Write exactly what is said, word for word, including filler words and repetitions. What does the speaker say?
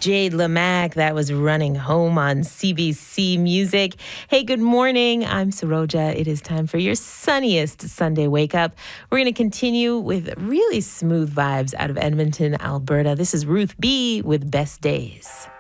Jade Lamack. That was Running Home on C B C Music. Hey, good morning. I'm Saroja. It is time for your sunniest Sunday wake up. We're going to continue with really smooth vibes out of Edmonton, Alberta. This is Ruth B. with Best Days.